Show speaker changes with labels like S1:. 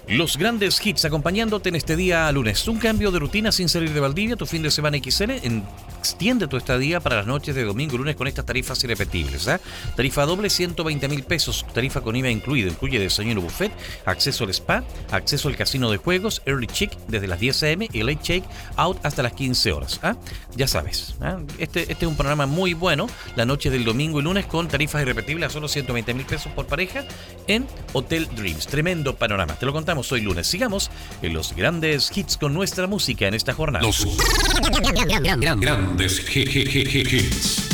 S1: Los grandes hits acompañándote en este día lunes. Un cambio de rutina sin salir de Valdivia. Tu fin de semana XL. Extiende tu estadía para las noches de domingo y lunes con estas tarifas irrepetibles. Tarifa doble, 120.000 pesos. Tarifa con IVA incluido. Incluye desayuno buffet, acceso al spa, acceso al casino de juegos, early check desde las 10 a.m. y late check out hasta las 15 horas. Ya sabes. Este es un programa muy bueno. La noche del domingo y lunes con tarifas irrepetibles a solo 120.000 pesos por pareja en Hotel Dreams. Tremendo panorama. Te lo contamos hoy lunes. Sigamos en los grandes hits con nuestra música en esta jornada.
S2: Los grandes hits.